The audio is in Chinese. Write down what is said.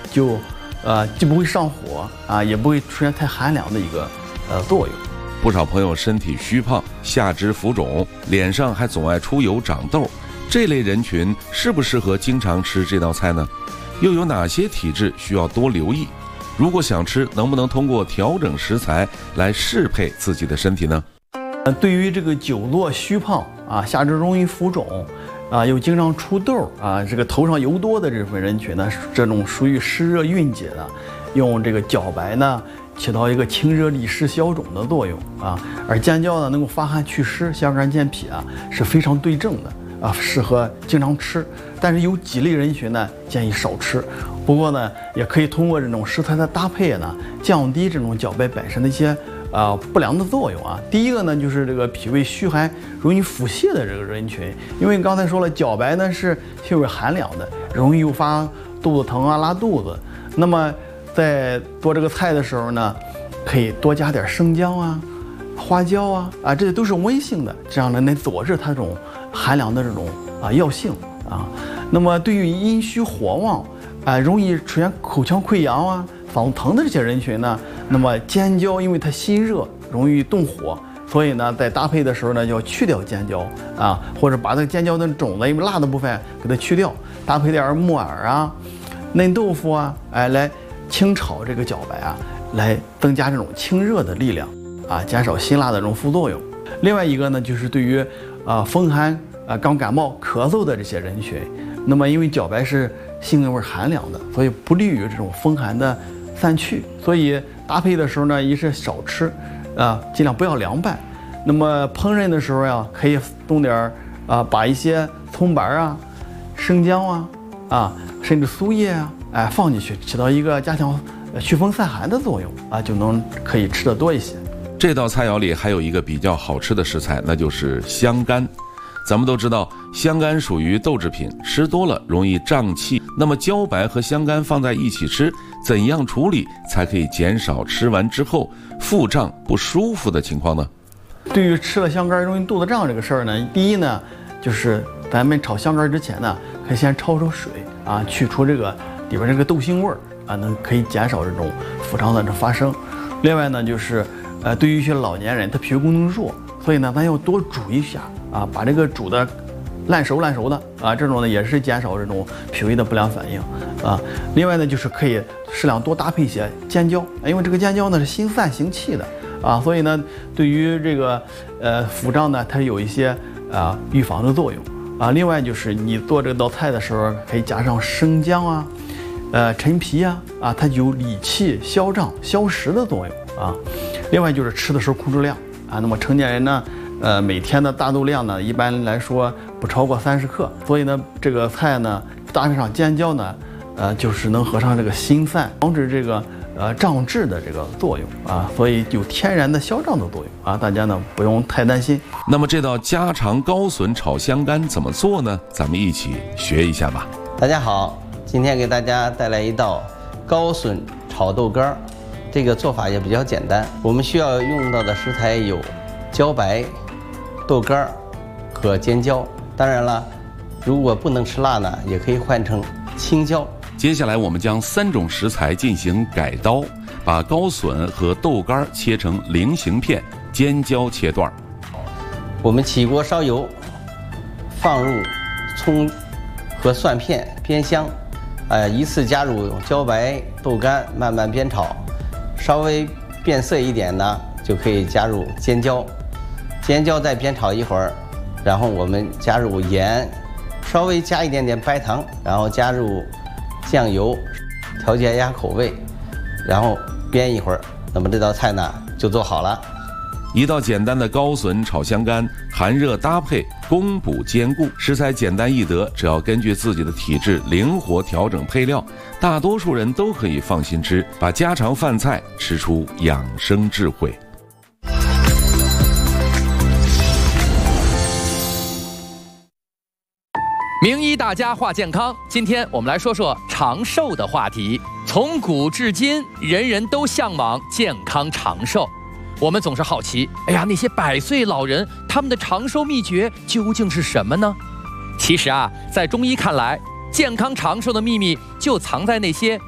就既不会上火啊，也不会出现太寒凉的一个作用。 不少朋友身体虚胖，下肢浮肿，脸上还总爱出油长痘，这类人群适不适合经常吃这道菜呢？又有哪些体质需要多留意？如果想吃，能不能通过调整食材来适配自己的身体呢？ 对于这个久坐虚胖啊，下肢容易浮肿啊，又经常出痘啊，这个头上油多的这部分人群呢，这种属于湿热蕴结的，用这个茭白呢起到一个清热利湿消肿的作用啊，而尖椒呢能够发汗祛湿、消肝健脾啊，是非常对症的啊，适合经常吃。但是有几类人群呢，建议少吃。不过呢，也可以通过这种食材的搭配呢，降低这种茭白本身的一些不良的作用啊。第一个呢，就是这个脾胃虚寒、容易腹泻的这个人群，因为刚才说了，茭白呢是性味寒凉的，容易诱发肚子疼啊、拉肚子。那么在做这个菜的时候呢，可以多加点生姜啊、花椒啊，这些都是温性的，这样呢能佐治它这种寒凉的这种药性啊。那么对于阴虚火旺容易出现口腔溃疡啊、嗓子疼的这些人群呢，那么尖椒因为它辛热，容易动火，所以呢在搭配的时候呢，要去掉尖椒啊，或者把这个尖椒的种子因为辣的部分给它去掉，搭配点木耳啊、嫩豆腐啊，来清炒这个茭白啊，来增加这种清热的力量啊，减少辛辣的这种副作用。另外一个呢，就是对于风寒刚感冒咳嗽的这些人群，那么因为茭白是性味寒凉的，所以不利于这种风寒的散去，所以搭配的时候呢，一是少吃尽量不要凉拌。那么烹饪的时候呀，可以弄点把一些葱白啊、生姜甚至苏叶放进去，起到一个加强祛风散寒的作用就可以吃得多一些。 这道菜肴里还有一个比较好吃的食材，那就是香干。咱们都知道，香干属于豆制品，吃多了容易胀气。那么茭白和香干放在一起吃，怎样处理才可以减少吃完之后腹胀不舒服的情况呢？ 对于吃了香干容易肚子胀这个事儿呢，第一呢，就是咱们炒香干之前呢，可以先焯水去除这个里边这个豆腥味儿可以减少这种腹胀的发生。另外呢，就是对于一些老年人，他脾胃功能弱，所以呢，咱要多煮一下把这个煮的烂熟的这种呢也是减少这种脾胃的不良反应另外呢，就是可以适量多搭配一些尖椒，因为这个尖椒呢是辛散行气的所以呢，对于这个腹胀呢，它有一些预防的作用另外就是你做这道菜的时候，可以加上生姜陈皮它有理气、消胀、消食的作用另外就是吃的时候控制量那么成年人呢，每天的大豆量呢，一般来说不超过30克，所以呢，这个菜呢搭配上尖椒呢，就是能合上这个辛散，防止这个胀滞的这个作用所以有天然的消胀的作用大家呢不用太担心。 那么这道家常高笋炒香干怎么做呢？咱们一起学一下吧。 大家好，今天给大家带来一道高笋炒豆干，这个做法也比较简单。我们需要用到的食材有茭白、豆干和尖椒。当然了，如果不能吃辣呢，也可以换成青椒。 接下来我们将3种食材进行改刀，把高笋和豆干切成菱形片，尖椒切段。 我们起锅烧油，放入葱和蒜片煸香，依次加入茭白、豆干，慢慢煸炒。稍微变色一点呢，就可以加入尖椒。尖椒再煸炒一会儿，然后我们加入盐，稍微加一点点白糖，然后加入酱油，调节一下口味，然后煸一会儿，那么这道菜呢就做好了。 一道简单的高笋炒香干，寒热搭配，供补兼顾，食材简单易得，只要根据自己的体质灵活调整配料，大多数人都可以放心吃，把家常饭菜吃出养生智慧。 名医大家话健康，今天我们来说说长寿的话题。从古至今，人人都向往健康长寿。我们总是好奇，那些100岁老人，他们的长寿秘诀究竟是什么呢？其实在中医看来，健康长寿的秘密就藏在那些